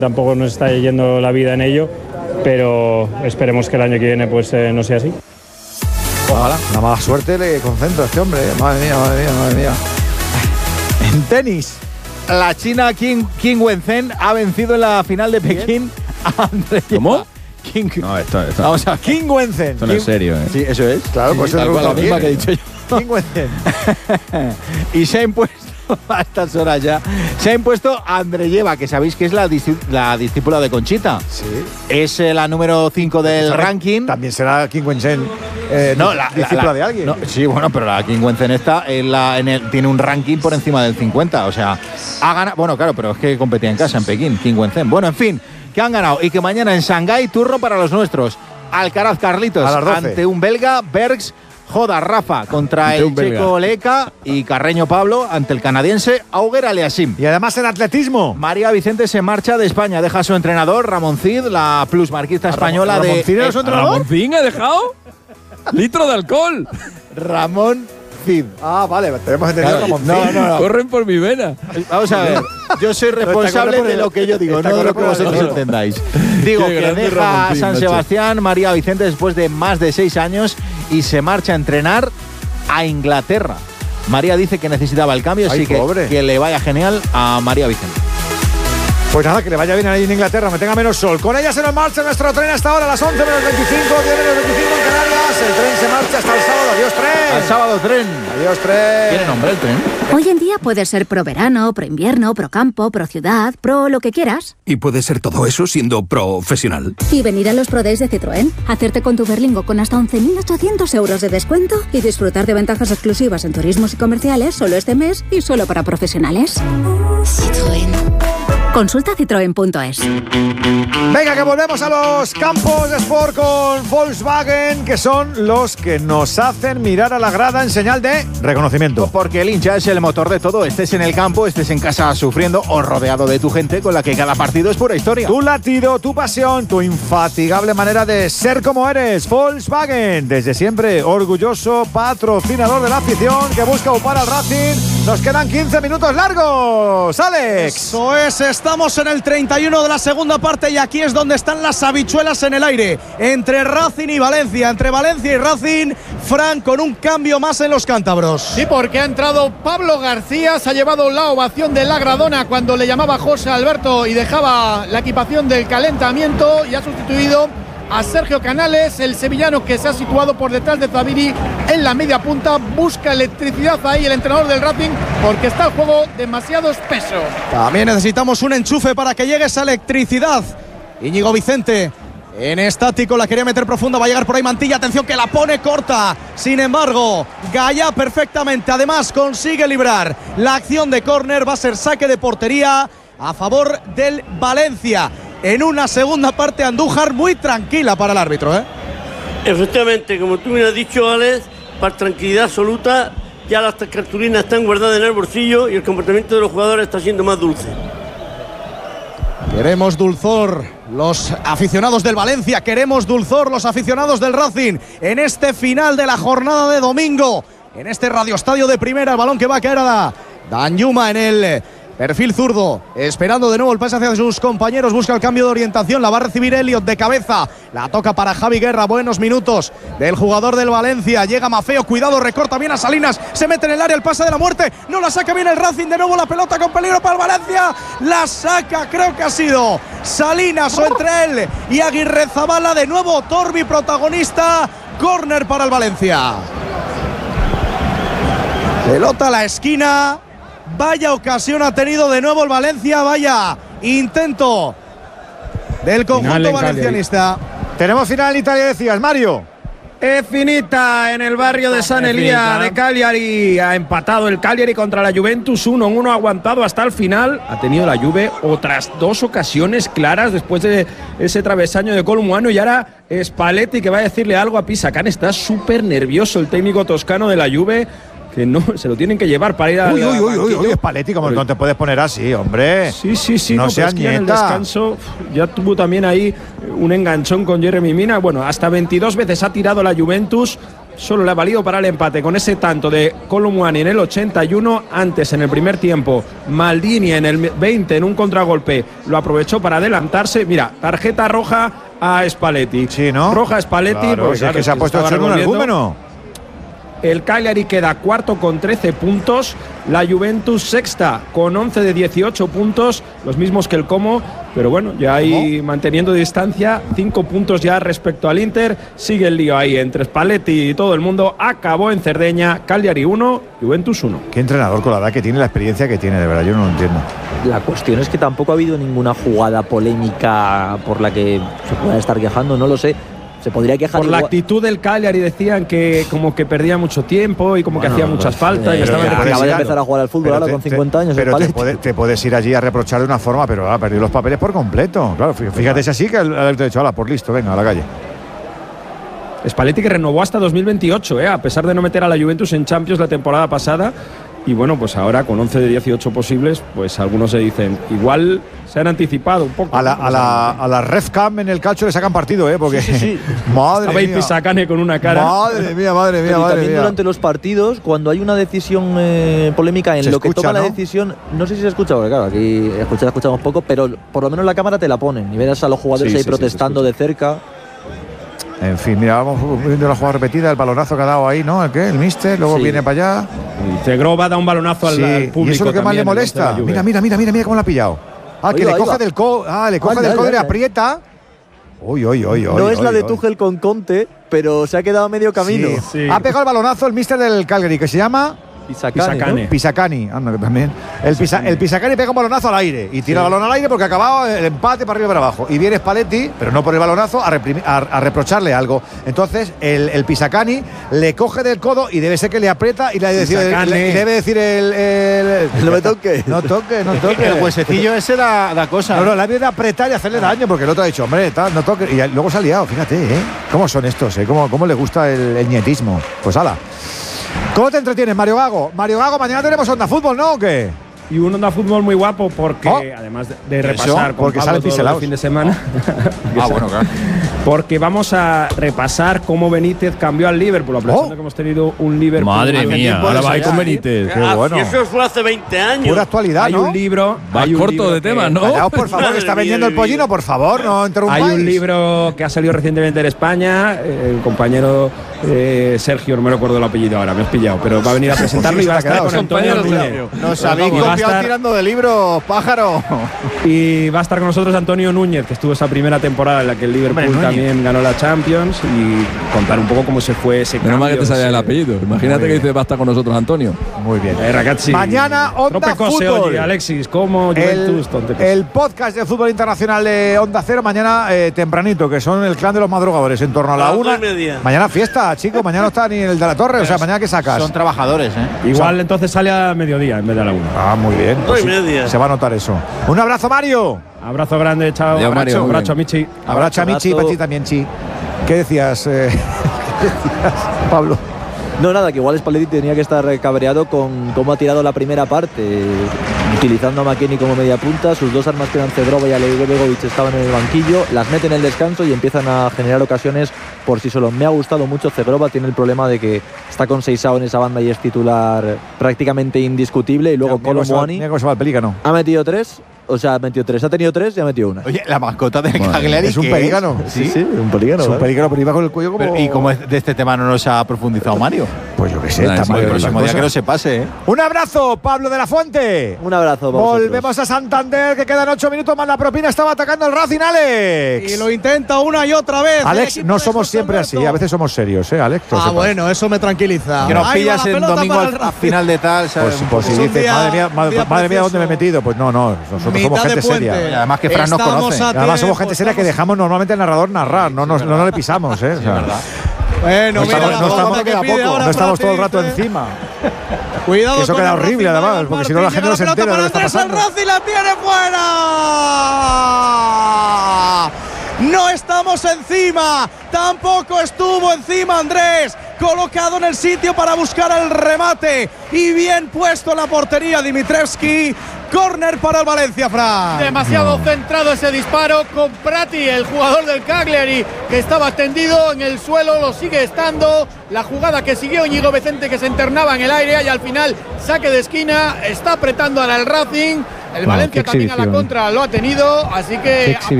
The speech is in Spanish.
Tampoco nos está yendo la vida en ello, pero esperemos que el año que viene pues no sea así. Ojalá, una mala suerte le concentra a este hombre. Madre mía. En tenis, la china Qin Wenzen ha vencido en la final de Pekín a Andrei. ¿Cómo? No, esto. Vamos a Qin Wenzen. Esto no es serio, ¿eh? Sí, eso es. Claro, pues tal cual la misma que he dicho yo. Qin Wenzen. Y se ha impuesto a estas horas ya. Se ha impuesto a Andreyeva, que sabéis que es la discípula de Conchita. Sí. Es la número 5 del ranking. También será Qin Wenzen. No, la discípula de alguien. No, sí, bueno, pero la Qin Wenzen tiene un ranking por encima del 50. O sea, ha ganado. Bueno, claro, pero es que competía en casa, en Pekín, Qin Wenzen. Bueno, en fin, que han ganado. Y que mañana en Shanghái, turno para los nuestros. Alcaraz Carlitos ante un belga, Bergs. Joda Rafa contra el checo Leca y Carreño Pablo ante el canadiense Auger Aliassime. Y además en atletismo, María Vicente se marcha de España, deja a su entrenador Ramón Cid, la plusmarquista española de... ¿Ramón Cid era su entrenador? ¿Ramón Cid ha dejado? ¡Litro de alcohol! Ramón Cid. Ah, vale, tenemos entendido Ramón Cid. No. Corren por mi vena. Vamos a ver, yo soy responsable de lo que yo digo, no de lo que vosotros entendáis. Digo que deja a San Sebastián María Vicente después de más de 6 años y se marcha a entrenar a Inglaterra. María dice que necesitaba el cambio, así que le vaya genial a María Vicente. Pues nada, que le vaya bien ahí en Inglaterra, me tenga menos sol. Con ella se nos marcha nuestro tren hasta ahora a las 11:25, 10:25 en Canarias. El tren se marcha hasta el sábado. ¡Adiós, tren! ¡Al sábado, tren! ¡Adiós, tren! ¿Tiene nombre el tren? Hoy en día puede ser pro verano, pro invierno, pro campo, pro ciudad, pro lo que quieras. Y puede ser todo eso siendo profesional. Y venir a los Pro Days de Citroën, hacerte con tu Berlingo con hasta 11.800 euros de descuento y disfrutar de ventajas exclusivas en turismos y comerciales solo este mes y solo para profesionales. Citroën. Consulta citroen.es. Venga, que volvemos a los campos de sport con Volkswagen, que son los que nos hacen mirar a la grada en señal de reconocimiento. Porque el hincha es el motor de todo, estés en el campo, estés en casa sufriendo o rodeado de tu gente con la que cada partido es pura historia. Tu latido, tu pasión, tu infatigable manera de ser como eres. Volkswagen, desde siempre orgulloso patrocinador de la afición que busca upar al Racing. Nos quedan 15 minutos largos, Alex. Eso es, estamos en el 31 de la segunda parte y aquí es donde están las habichuelas en el aire. Entre Racing y Valencia, entre Valencia y Racing, Fran con un cambio más en los cántabros. Sí, porque ha entrado Pablo García, se ha llevado la ovación de la Gradona cuando le llamaba José Alberto y dejaba la equipación del calentamiento y ha sustituido a Sergio Canales, el sevillano que se ha situado por detrás de Zubiri en la media punta. Busca electricidad ahí el entrenador del Racing porque está el juego demasiado espeso. También necesitamos un enchufe para que llegue esa electricidad. Íñigo Vicente en estático, la quería meter profunda, va a llegar por ahí Mantilla, atención que la pone corta. Sin embargo, Gallá perfectamente, además consigue librar la acción de córner, va a ser saque de portería a favor del Valencia. En una segunda parte Andújar muy tranquila para el árbitro, ¿eh? Efectivamente, como tú me has dicho, Alex, para tranquilidad absoluta, ya las cartulinas están guardadas en el bolsillo y el comportamiento de los jugadores está siendo más dulce. Queremos dulzor los aficionados del Valencia, queremos dulzor los aficionados del Racing en este final de la jornada de domingo, en este radioestadio de primera. El balón que va a caer a Danjuma en el perfil zurdo, esperando de nuevo el pase hacia sus compañeros, busca el cambio de orientación, la va a recibir Elliot de cabeza, la toca para Javi Guerra, buenos minutos del jugador del Valencia, llega Mafeo, cuidado, recorta bien a Salinas, se mete en el área, el pase de la muerte, no la saca bien el Racing, de nuevo la pelota con peligro para el Valencia, la saca, creo que ha sido Salinas o entre él y Aguirrezabala, de nuevo Torbi protagonista, córner para el Valencia. Pelota a la esquina. Vaya ocasión ha tenido de nuevo el Valencia, vaya intento del conjunto valencianista. Tenemos final en Italia, decías, Mario. Es finita en el barrio de San Elia de Cagliari. Ha empatado el Cagliari contra la Juventus 1-1, ha aguantado hasta el final. Ha tenido la Juve otras 2 ocasiones claras después de ese travesaño de Colomboano. Y ahora Spalletti que va a decirle algo a Pisacán. Está súper nervioso el técnico toscano de la Juve, que no se lo tienen que llevar para ir a... Uy, Spalletti, como no te puedes poner así, hombre. Sí. No seas es que en el descanso ya tuvo también ahí un enganchón con Jeremy Mina. Bueno, hasta 22 veces ha tirado la Juventus, solo le ha valido para el empate con ese tanto de Colomwani en el 81. Antes, en el primer tiempo, Maldini en el 20 en un contragolpe lo aprovechó para adelantarse. Mira, tarjeta roja a Spalletti. Sí, ¿no? Roja a Spalletti. Claro, porque, es que se ha puesto hecho en un argumento. El Cagliari queda cuarto con 13 puntos, la Juventus sexta con 11 de 18 puntos, los mismos que el Como, pero bueno, ya ahí manteniendo distancia, 5 puntos ya respecto al Inter. Sigue el lío ahí entre Spalletti y todo el mundo. Acabó en Cerdeña, Cagliari 1, Juventus 1. Qué entrenador con la edad que tiene, la experiencia que tiene, de verdad, yo no lo entiendo. La cuestión es que tampoco ha habido ninguna jugada polémica por la que se pueda estar quejando, no lo sé. Se podría quejar por la actitud del Cagliari, decían que como que perdía mucho tiempo y como que hacía muchas faltas. Y acaba de empezar a jugar al fútbol ahora con 50 años. Pero te puedes ir allí a reprochar de una forma, pero ha perdido los papeles por completo. Claro, fíjate, si así que el te ha dicho, por listo, venga, a la calle. Spalletti que renovó hasta 2028, a pesar de no meter a la Juventus en Champions la temporada pasada. Y bueno, pues ahora con 11 de 18 posibles, pues algunos se dicen, igual se han anticipado un poco. A la Refcam en el calcio le sacan partido, porque sí. Madre mía. Pisacane con una cara. Madre mía. También durante los partidos, cuando hay una decisión polémica en lo que toma la decisión, no sé si se escucha, porque claro, aquí escuchamos poco, pero por lo menos la cámara te la ponen y verás a los jugadores ahí protestando de cerca. En fin, mira, vamos viendo la jugada repetida, el balonazo que ha dado ahí, ¿no? El míster, luego viene para allá. Y Zegrova da un balonazo al público. Y eso es lo que más le molesta. Mira cómo lo ha pillado. Que le coge del codo. Le coge del codo y le aprieta. No es la de Tuchel con Conte, pero se ha quedado a medio camino. Sí. Ha pegado el balonazo el míster del Cagliari, que se llama Pisacani, anda, que también. El Pisacani pega un balonazo al aire y tira el balón al aire porque acababa el empate para arriba y para abajo. Y viene Spalletti, pero no por el balonazo, a reprocharle algo. Entonces el Pisacani le coge del codo y debe ser que le aprieta y le debe decir no me toque. No toque. El huesecillo ese da cosa. No, le ha de apretar y hacerle daño porque el otro ha dicho, hombre, no toque. Y luego se ha liado, fíjate, ¿Cómo son estos, ¿Cómo le gusta el nietismo? Pues ala. ¿Cómo te entretienes, Mario Gago? Mario Gago, mañana tenemos Onda Fútbol, ¿no? ¿O qué? Y un Onda Fútbol muy guapo porque, además de repasar porque con Pablo todo el fin de semana. Bueno, claro. Porque vamos a repasar cómo Benítez cambió al Liverpool. Aprovechando que hemos tenido un Liverpool. Madre mía, ahora va a ir con Benítez. Qué bueno. Eso fue hace 20 años. Pura actualidad, Hay un libro. Va corto de temas, ¿no? Callaos, por favor, que está vendiendo el pollino, por favor, no interrumpáis. Hay un libro que ha salido recientemente en España. El compañero Sergio, no me recuerdo el apellido ahora, me has pillado, pero va a venir a presentarlo y va a estar con Antonio Núñez. Nos habéis copiado tirando de libros, pájaro. Y va a estar con nosotros Antonio Núñez, que estuvo esa primera temporada en la que el Liverpool también ganó la Champions, y contar un poco cómo se fue ese cambio. Menos mal que te sabía el apellido. Imagínate que dice va a estar con nosotros Antonio. Muy bien. Ragazzi. Mañana Onda Fútbol. Oye, Alexis, como Juventus. El podcast de fútbol internacional de Onda Cero mañana tempranito, que son el clan de los madrugadores, en torno a la 1:30. Mañana fiesta, chicos, mañana no está ni el de la Torre, o sea, mañana que sacas. Son trabajadores, Igual entonces sale a mediodía en vez de a la 1. Muy bien. Pues se va a notar eso. Un abrazo, Mario. Abrazo grande, chao. Adiós, Mario. Abrazo a Michi. Abrazo a Michi, para ti también, Chi. ¿Qué decías, Pablo? No, nada, que igual Spalletti tenía que estar cabreado con cómo ha tirado la primera parte, utilizando a McKennie como media punta. Sus dos armas que eran Zegrova y Alej Begovic estaban en el banquillo, las mete en el descanso y empiezan a generar ocasiones por sí solo. Me ha gustado mucho Zegrova, tiene el problema de que está con Seisao en esa banda y es titular prácticamente indiscutible. Y luego Colomwani ha metido 3. O sea, ha metido 3, ha tenido 3 y ha metido 1. Oye, la mascota del Cagliari es un pelícano. Sí, un pelícano. Es un pelícano, pero iba con el cuello como. ¿Y cómo de este tema no nos ha profundizado Mario? Pues yo qué sé, está mal. El próximo día que no se pase, Un abrazo, Pablo de la Fuente. Un abrazo. Volvemos a Santander, que quedan 8 minutos más la propina. Estaba atacando el Racing, Alex. Y lo intenta una y otra vez. Alex, no somos siempre así, a veces somos serios, Alex. Bueno, eso me tranquiliza. Que nos pillas en domingo al final de tal. Pues si dices, madre mía, ¿dónde me he metido? Pues no, nosotros somos gente seria. Además que Fran nos conoce. Además somos gente seria que dejamos normalmente al narrador narrar, no le pisamos, ¿eh? Bueno, no estamos todo el rato encima. Cuidado. Que eso queda horrible, además, porque si no la gente no se entera de lo que está pasando. El Racing la tiene fuera. No estamos encima. Tampoco estuvo encima Andrés. Colocado en el sitio para buscar el remate. Y bien puesto en la portería Dimitrievski. Córner para el Valencia, Fran. Demasiado centrado ese disparo con Prati, el jugador del Cagliari, que estaba tendido en el suelo, lo sigue estando. La jugada que siguió Íñigo Vicente, que se internaba en el aire, y al final saque de esquina, está apretando ahora el Racing. El Valencia también a la contra lo ha tenido, así que